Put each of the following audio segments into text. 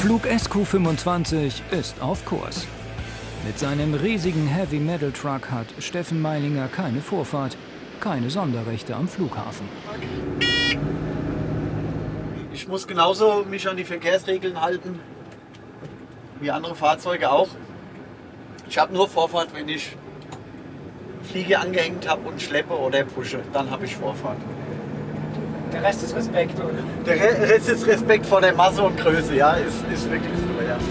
Flug SQ25 ist auf Kurs. Mit seinem riesigen Heavy-Metal-Truck hat Steffen Meilinger keine Vorfahrt, keine Sonderrechte am Flughafen. Ich muss genauso mich an die Verkehrsregeln halten, wie andere Fahrzeuge auch. Ich habe nur Vorfahrt, wenn ich Fliege angehängt habe und schleppe oder pushe, dann habe ich Vorfahrt. Der Rest ist Respekt, oder? Der Rest ist Respekt vor der Masse und Größe, ja, ist wirklich so, ja.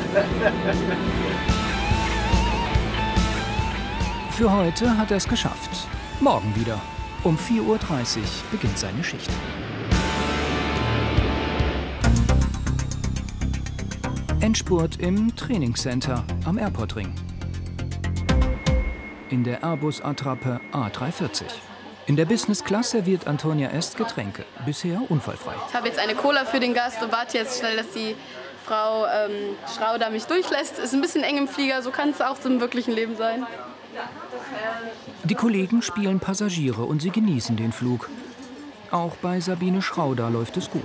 Für heute hat er es geschafft. Morgen wieder. Um 4:30 Uhr beginnt seine Schicht. Endspurt im Trainingscenter am Airportring. In der Airbus-Attrappe A340. In der Business-Class serviert Antonia Est Getränke. Bisher unfallfrei. Ich habe jetzt eine Cola für den Gast und warte jetzt schnell, dass die Frau Schrauder mich durchlässt. Ist ein bisschen eng im Flieger, so kann es auch zum wirklichen Leben sein. Die Kollegen spielen Passagiere und sie genießen den Flug. Auch bei Sabine Schrauder läuft es gut.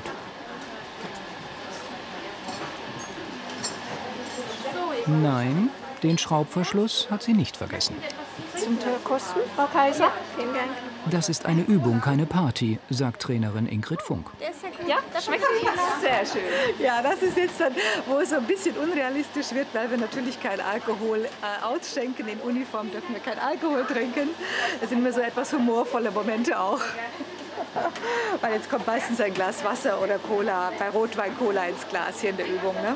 Nein, den Schraubverschluss hat sie nicht vergessen. Zum Kosten, Frau Kaiser? Vielen Dank. Das ist eine Übung, keine Party, sagt Trainerin Ingrid Funk. Ja, das schmeckt sehr schön. Ja, das ist jetzt dann, wo es so ein bisschen unrealistisch wird, weil wir natürlich keinen Alkohol ausschenken. In Uniform dürfen wir keinen Alkohol trinken. Das sind immer so etwas humorvolle Momente auch. Weil jetzt kommt meistens ein Glas Wasser oder Cola, bei Rotwein Cola ins Glas hier in der Übung. Ne?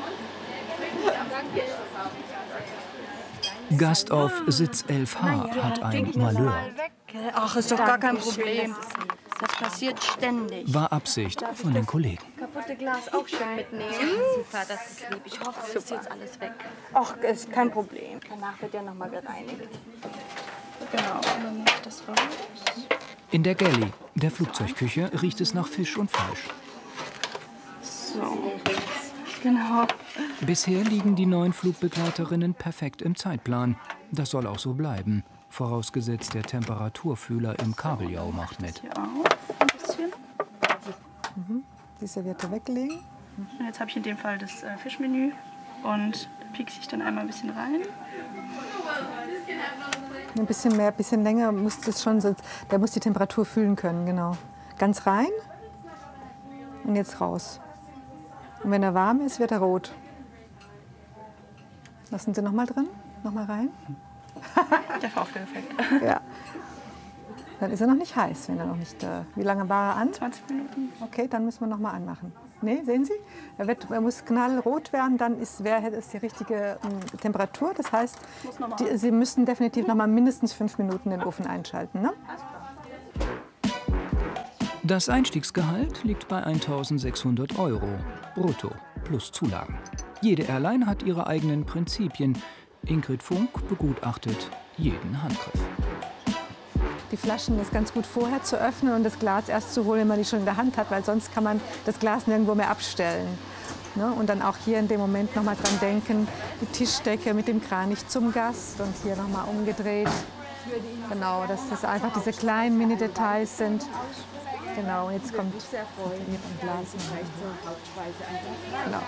Gast auf Sitz 11H hat ein Malheur. Ach, ist doch gar kein Problem. Das passiert ständig. War Absicht von den Kollegen. Kaputte Glas auch schon mitnehmen. Ja, super, das ist lieb. Ich hoffe, es ist jetzt alles weg. Ach, ist kein Problem. Danach wird ja noch mal gereinigt. Genau, und dann mache ich das raus. In der Galley, der Flugzeugküche, riecht es nach Fisch und Fleisch. So, genau. Bisher liegen die 9 Flugbegleiterinnen perfekt im Zeitplan. Das soll auch so bleiben. Vorausgesetzt, der Temperaturfühler im Kabeljau macht mit. Hier auch ein bisschen. Die Serviette weglegen. Und jetzt habe ich in dem Fall das Fischmenü und piekse ich dann einmal ein bisschen rein. Ein bisschen mehr, ein bisschen länger muss das schon, der muss die Temperatur fühlen können, genau. Ganz rein und jetzt raus. Und wenn er warm ist, wird er rot. Lassen Sie noch mal drin, noch mal rein. Der Vorführeffekt. Ja. Dann ist er noch nicht heiß, wenn er noch nicht. Wie lange war er an? 20 Minuten. Okay, dann müssen wir noch mal anmachen. Nee, sehen Sie? Er muss knallrot werden, dann wäre es die richtige Temperatur. Das heißt, Sie müssen definitiv noch mal mindestens 5 Minuten den Ofen einschalten. Ne? Das Einstiegsgehalt liegt bei 1.600 € brutto plus Zulagen. Jede Airline hat ihre eigenen Prinzipien. Ingrid Funk begutachtet jeden Handgriff. Die Flaschen ist ganz gut vorher zu öffnen und das Glas erst zu holen, wenn man die schon in der Hand hat, weil sonst kann man das Glas nirgendwo mehr abstellen. Ne? Und dann auch hier in dem Moment noch mal dran denken, die Tischdecke mit dem Kranich zum Gast und hier noch mal umgedreht. Genau, dass das einfach diese kleinen Mini-Details sind. Genau, jetzt kommt hier ein Glas. Genau.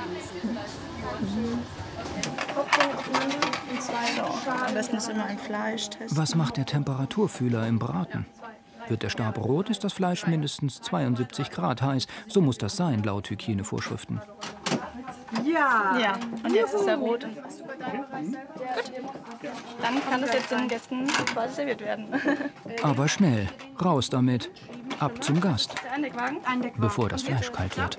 So, am besten ist immer ein Fleischtest. Was macht der Temperaturfühler im Braten? Wird der Stab rot, ist das Fleisch mindestens 72 Grad heiß. So muss das sein, laut Hygienevorschriften. Ja, und jetzt ist er rot. Und gut, dann kann das jetzt den Gästen quasi serviert werden. Aber schnell, raus damit. Ab zum Gast, Der Einlegwagen? bevor das Fleisch kalt wird.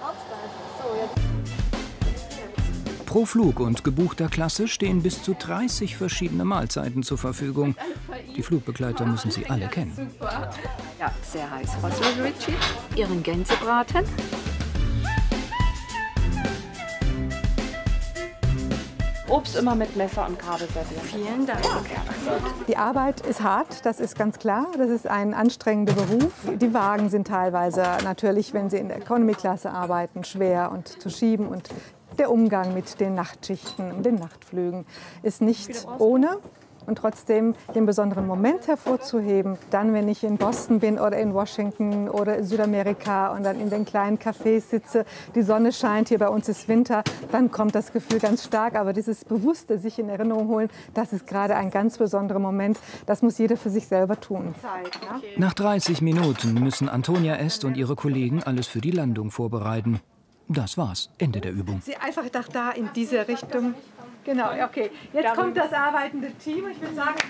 Pro Flug und gebuchter Klasse stehen bis zu 30 verschiedene Mahlzeiten zur Verfügung. Die Flugbegleiter müssen sie alle kennen. Ja, sehr heiß. Was will Richie? Ihren Gänsebraten? Obst immer mit Messer und Gabel servieren. Vielen Dank. Die Arbeit ist hart, das ist ganz klar. Das ist ein anstrengender Beruf. Die Wagen sind teilweise natürlich, wenn sie in der Economy-Klasse arbeiten, schwer und zu schieben. Und der Umgang mit den Nachtschichten und den Nachtflügen ist nicht ohne. und trotzdem den besonderen Moment hervorzuheben. Dann, wenn ich in Boston bin oder in Washington oder in Südamerika und dann in den kleinen Cafés sitze, die Sonne scheint, hier bei uns ist Winter, dann kommt das Gefühl ganz stark. Aber dieses bewusste sich in Erinnerung holen, das ist gerade ein ganz besonderer Moment. Das muss jeder für sich selber tun. Nach 30 Minuten müssen Antonia Est und ihre Kollegen alles für die Landung vorbereiten. Das war's, Ende der Übung. Sie einfach da in diese Richtung. Genau, okay. Jetzt kommt das arbeitende Team. Ich würde sagen,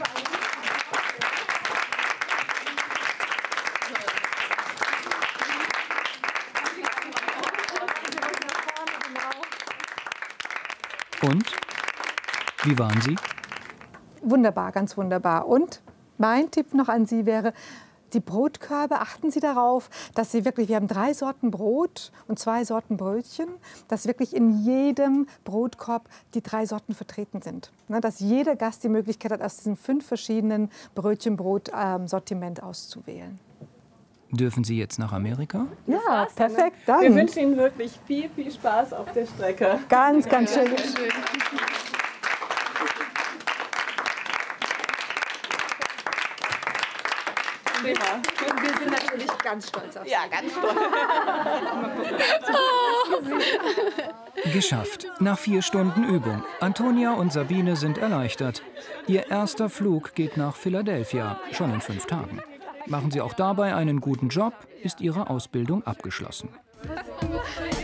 Und? Wie waren Sie? Wunderbar, ganz wunderbar. Und mein Tipp noch an Sie wäre, die Brotkörbe, achten Sie darauf, dass Sie wirklich, wir haben 3 Sorten Brot und 2 Sorten Brötchen, dass wirklich in jedem Brotkorb die 3 Sorten vertreten sind. Dass jeder Gast die Möglichkeit hat, aus diesen 5 verschiedenen Brötchen-Brot-Sortiment auszuwählen. Dürfen Sie jetzt nach Amerika? Ja, perfekt. Dann. Wir wünschen Ihnen wirklich viel, viel Spaß auf der Strecke. Ganz, ganz schön. Wir sind natürlich ganz stolz auf Sie. Ja, ganz stolz. Geschafft. Nach 4 Stunden Übung. Antonia und Sabine sind erleichtert. Ihr erster Flug geht nach Philadelphia, schon in 5 Tagen. Machen Sie auch dabei einen guten Job, ist Ihre Ausbildung abgeschlossen.